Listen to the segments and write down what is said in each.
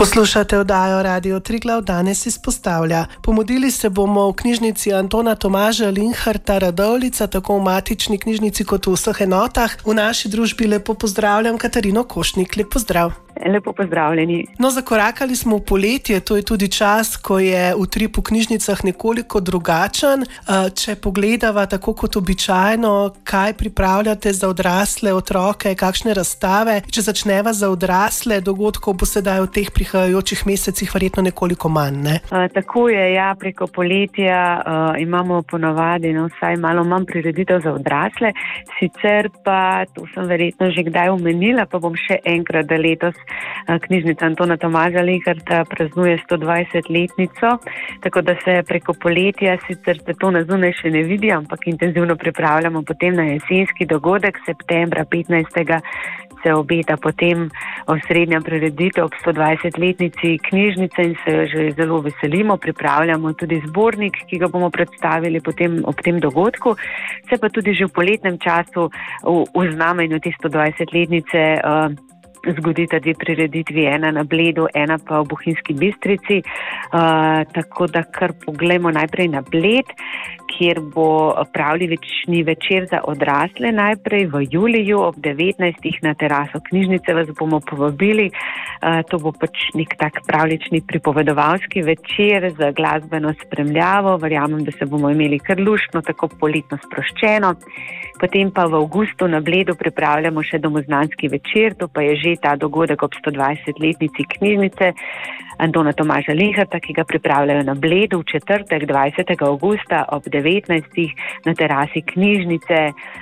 Poslušate oddajo Radio Triglav, danes izpostavlja. Pomudili se bomo v knjižnici Antona Tomaža Linharta Radovljica, tako v matični knjižnici kot v vseh enotah. V naši družbi lepo pozdravljam Katarino Košnik. Lep pozdrav. Lepo pozdravljeni. No, zakorakali smo v poletje, to je tudi čas, ko je utrip v knjižnicah nekoliko drugačen. Če pogledava tako kot običajno, kaj pripravljate za odrasle otroke, kakšne razstave, če začneva za odrasle, dogodkov bo sedaj v teh prihajajočih mesecih verjetno nekoliko manj, ne? Tako je, ja, preko poletja imamo ponavadi vsaj malo manj prireditev za odrasle, sicer pa, to sem verjetno že kdaj omenila, pa bom še enkrat, da letos knjižnica Antona Tomaža Linharta praznuje 120-letnico, tako da se preko poletja, sicer se to na zunaj še ne vidi, ampak intenzivno pripravljamo potem na jesenski dogodek, septembra 15. se obeta potem osrednja prireditev ob 120-letnici knjižnice in se že zelo veselimo, pripravljamo tudi zbornik, ki ga bomo predstavili potem ob tem dogodku, se pa tudi že v poletnem času v znamenju te 120-letnice zgodita dve prireditvi, ena na Bledu, ena pa v Bohinjski Bistrici, tako da kar poglejmo najprej na Bled, kjer bo pravljični večer za odrasle najprej v juliju ob 19. na teraso knjižnice vas bomo povabili. To bo pač nek tak pravljični pripovedovalski večer z glasbeno spremljavo, verjamem, da se bomo imeli kar luštno, tako poletno sproščeno. Potem pa v avgustu na Bledu pripravljamo še domoznanski večer, to pa je že ta dogodek ob 120-letnici knjižnice Antona Tomaža Linharta, ki ga pripravljajo na Bledu v četrtek 20. avgusta ob 19. na terasi knjižnice.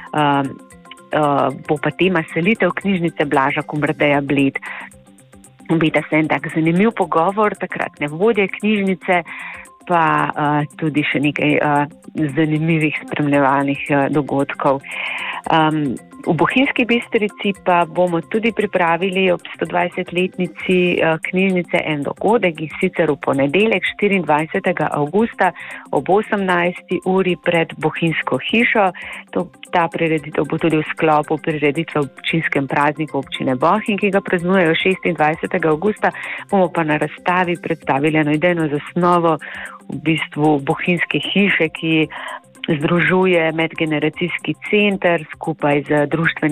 Bo pa tema selitev knjižnice Blaža Komrdeja Bled. Obeta se en tak zanimiv pogovor, takratne vodje knjižnice, pa tudi še nekaj zanimivih spremljevalnih dogodkov. V Bohinjski Bistrici pa bomo tudi pripravili ob 120-letnici knjižnice en dogodek, in sicer v ponedeljek 24. avgusta ob 18. uri pred Bohinjsko hišo. Ta prireditev bo tudi v sklopu prireditve v občinskem prazniku občine Bohinj, ki ga praznujejo 26. avgusta. Bomo pa na razstavi predstavili eno idejno zasnovo v bistvu Bohinjske hiše, ki združuje medgeneracijski center skupaj z društvenim